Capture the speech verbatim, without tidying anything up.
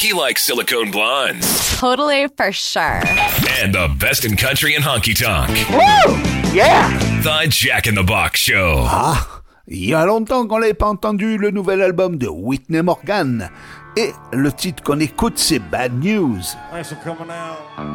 He likes silicone blondes. Totally, for sure. And the best in country and honky-tonk. Woo! Yeah! The Jack in the Box Show. Ah, il y a longtemps qu'on n'avait pas entendu le nouvel album de Whitney Morgan. Et le titre qu'on écoute, c'est Bad News. Thanks for coming out.